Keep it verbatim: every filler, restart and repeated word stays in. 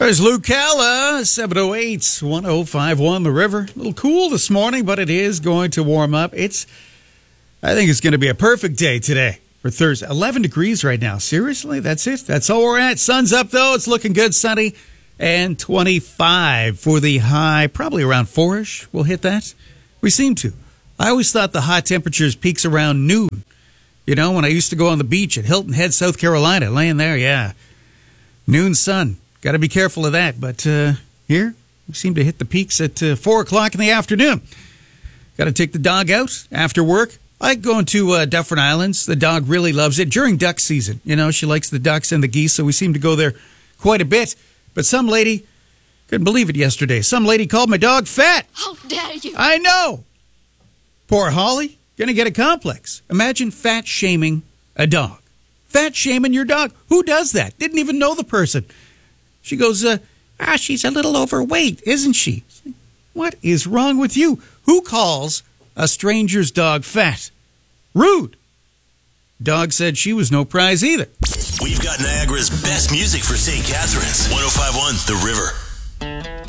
There's Lucella, seven oh eight, one oh five one The River. A little cool this morning, but it is going to warm up. It's, I think it's going to be a perfect day today for Thursday. eleven degrees right now. Seriously? That's it? That's all we're at. Sun's up, though. It's looking good, sunny. And twenty-five for the high. Probably around four-ish. We'll hit that. We seem to. I always thought the hot temperatures peaks around noon. You know, when I used to go on the beach at Hilton Head, South Carolina, laying there, yeah. Noon sun. Got to be careful of that. But uh, here, we seem to hit the peaks at uh, four o'clock in the afternoon. Got to take the dog out after work. I like going to uh, Dufferin Islands. The dog really loves it during duck season. You know, she likes the ducks and the geese, so we seem to go there quite a bit. But some lady, couldn't believe it yesterday, some lady called my dog fat. How dare you? I know. Poor Holly, going to get a complex. Imagine fat shaming a dog. Fat shaming your dog. Who does that? Didn't even know the person. She goes, uh, ah, she's a little overweight, isn't she? What is wrong with you? Who calls a stranger's dog fat? Rude. Dog said she was no prize either. We've got Niagara's best music for Saint Catharines. one oh five point one The River.